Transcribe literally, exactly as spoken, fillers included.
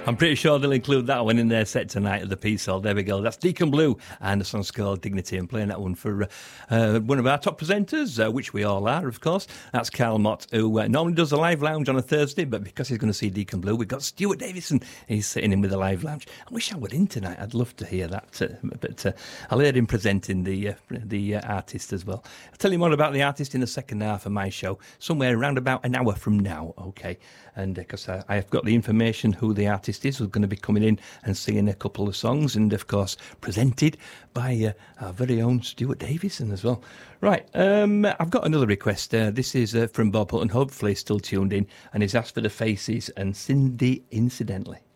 I'm pretty sure they'll include that one in their set tonight at the Peace Hall. There we go. That's Deacon Blue and the song's called Dignity, and playing that one for uh, uh, one of our top presenters, uh, which we all are, of course. That's Carl Mott, who uh, normally does a live lounge on a Thursday, but because he's going to see Deacon Blue, we've got Stuart Davison. He's sitting in with a live lounge. I wish I were in tonight. I'd love to hear that. Uh, but uh, I'll hear him presenting the uh, the uh, artist as well. I'll tell you more about the artist in the second half of my show, somewhere around about an hour from now, okay? And because uh, I have got the information who the artist is, who's going to be coming in and singing a couple of songs, and of course presented by uh, our very own Stuart Davison as well. Right, um, I've got another request. Uh, this is uh, from Bob Hutton, hopefully still tuned in, and he's asked for the Faces and Cindy Incidentally.